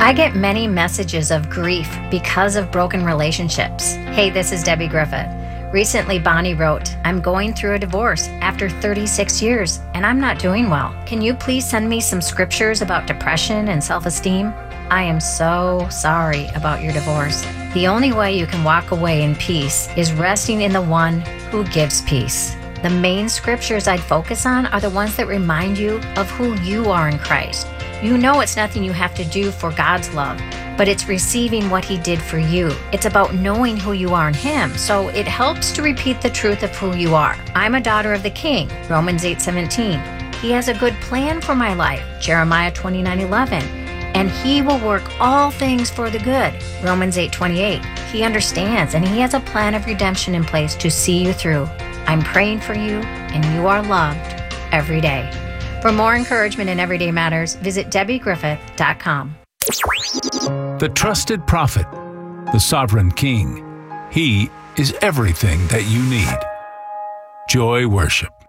I get many messages of grief because of broken relationships. Hey, this is Debbie Griffith. Recently, Bonnie wrote, I'm going through a divorce after 36 years, and I'm not doing well. Can you please send me some scriptures about depression and self-esteem? I am so sorry about your divorce. The only way you can walk away in peace is resting in the one who gives peace. The main scriptures I'd focus on are the ones that remind you of who you are in Christ. You know it's nothing you have to do for God's love, but it's receiving what He did for you. It's about knowing who you are in Him, so it helps to repeat the truth of who you are. I'm a daughter of the King, Romans 8:17. He has a good plan for my life, Jeremiah 29:11. And He will work all things for the good, Romans 8:28. He understands, and He has a plan of redemption in place to see you through. I'm praying for you, and you are loved every day. For more encouragement in everyday matters, visit DebbieGriffith.com. The trusted prophet, the sovereign king. He is everything that you need. Joy Worship.